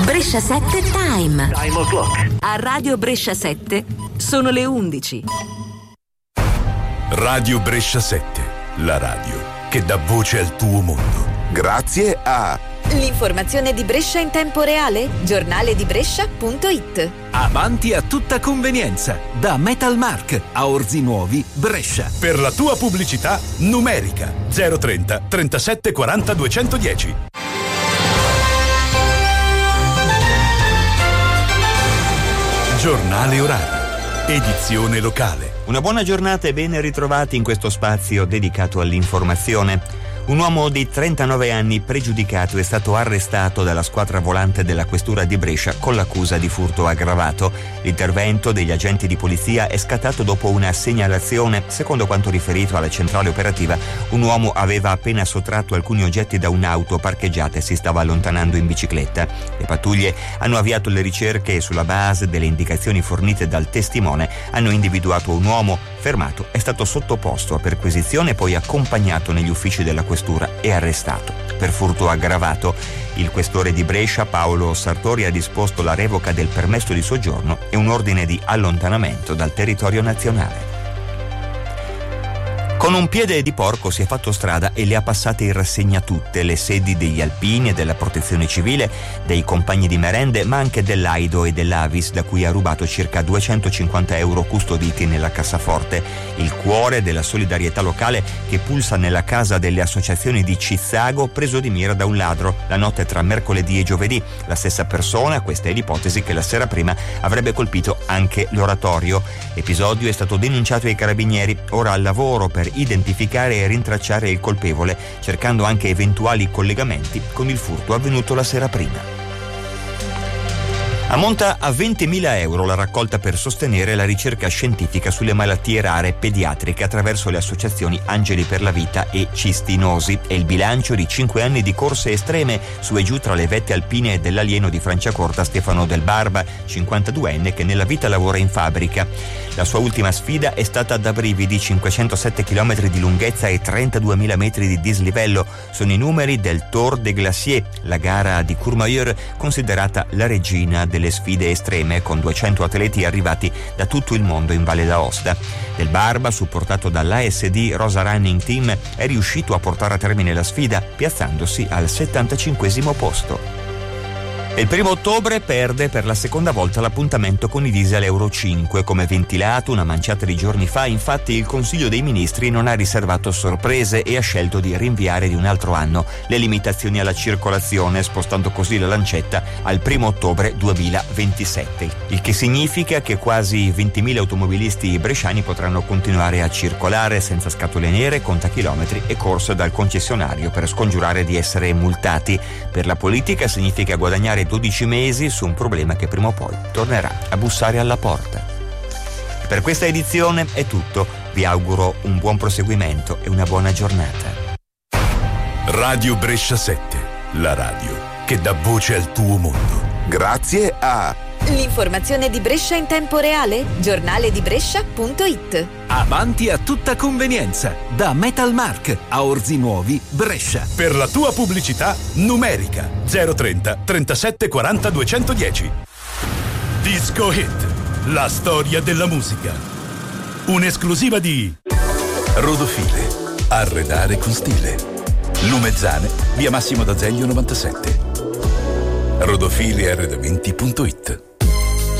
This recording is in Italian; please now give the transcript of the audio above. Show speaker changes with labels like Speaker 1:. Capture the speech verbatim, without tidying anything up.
Speaker 1: Brescia sette Time.
Speaker 2: Time o'clock.
Speaker 1: A Radio Brescia sette sono le undici.
Speaker 3: Radio Brescia sette, la radio che dà voce al tuo mondo.
Speaker 4: Grazie a
Speaker 5: l'informazione di Brescia in tempo reale, giornale di Brescia punto it.
Speaker 6: Avanti a tutta convenienza, da Metalmark a Orzi Nuovi, Brescia.
Speaker 3: Per la tua pubblicità numerica zero trenta trentasette quaranta duecentodieci. Giornale orario, edizione locale.
Speaker 7: Una buona giornata e ben ritrovati in questo spazio dedicato all'informazione. Un uomo di trentanove anni pregiudicato è stato arrestato dalla squadra volante della questura di Brescia con l'accusa di furto aggravato. L'intervento degli agenti di polizia è scattato dopo una segnalazione. Secondo quanto riferito alla centrale operativa, un uomo aveva appena sottratto alcuni oggetti da un'auto parcheggiata e si stava allontanando in bicicletta. Le pattuglie hanno avviato le ricerche e sulla base delle indicazioni fornite dal testimone hanno individuato un uomo fermato, è stato sottoposto a perquisizione e poi accompagnato negli uffici della questura e arrestato. Per furto aggravato, il questore di Brescia, Paolo Sartori, ha disposto la revoca del permesso di soggiorno e un ordine di allontanamento dal territorio nazionale. Con un piede di porco si è fatto strada e le ha passate in rassegna tutte le sedi degli Alpini e della Protezione Civile, dei compagni di merende, ma anche dell'Aido e dell'Avis, da cui ha rubato circa duecentocinquanta euro custoditi nella cassaforte. Il cuore della solidarietà locale che pulsa nella casa delle associazioni di Cizzago, preso di mira da un ladro la notte tra mercoledì e giovedì. La stessa persona, questa è l'ipotesi, che la sera prima avrebbe colpito anche l'oratorio. L'episodio è stato denunciato ai carabinieri, ora al lavoro per identificare e rintracciare il colpevole, cercando anche eventuali collegamenti con il furto avvenuto la sera prima. Ammonta a ventimila euro la raccolta per sostenere la ricerca scientifica sulle malattie rare pediatriche attraverso le associazioni Angeli per la Vita e Cistinosi. È il bilancio di cinque anni di corse estreme su e giù tra le vette alpine dell'alieno di Franciacorta Stefano Del Barba, cinquantaduenne, che nella vita lavora in fabbrica. La sua ultima sfida è stata da brividi, cinquecentosette chilometri di lunghezza e trentaduemila metri di dislivello. Sono i numeri del Tour de Glacier, la gara di Courmayeur considerata la regina delle sfide estreme, con duecento atleti arrivati da tutto il mondo in Valle d'Aosta. Del Barba, supportato dall'A S D Rosa Running Team, è riuscito a portare a termine la sfida piazzandosi al settantacinquesimo posto. Il primo ottobre perde per la seconda volta l'appuntamento con i diesel Euro cinque. Come ventilato una manciata di giorni fa, infatti, il Consiglio dei Ministri non ha riservato sorprese e ha scelto di rinviare di un altro anno le limitazioni alla circolazione, spostando così la lancetta al primo ottobre duemilaventisette. Il che significa che quasi ventimila automobilisti bresciani potranno continuare a circolare senza scatole nere, contachilometri e corse dal concessionario per scongiurare di essere multati. Per la politica significa guadagnare dodici mesi su un problema che prima o poi tornerà a bussare alla porta. Per questa edizione è tutto. Vi auguro un buon proseguimento e una buona giornata.
Speaker 3: Radio Brescia sette, la radio che dà voce al tuo mondo.
Speaker 4: Grazie a
Speaker 5: l'informazione di Brescia in tempo reale, giornale di Brescia punto it.
Speaker 6: Avanti a tutta convenienza, da Metalmark a Orzi Nuovi, Brescia.
Speaker 3: Per la tua pubblicità numerica zero trenta trentasette quaranta duecentodieci. Disco Hit, la storia della musica. Un'esclusiva di Rodofile, arredare con stile. Lumezzane, via Massimo d'Azeglio novantasette. rodofile arredamenti punto it.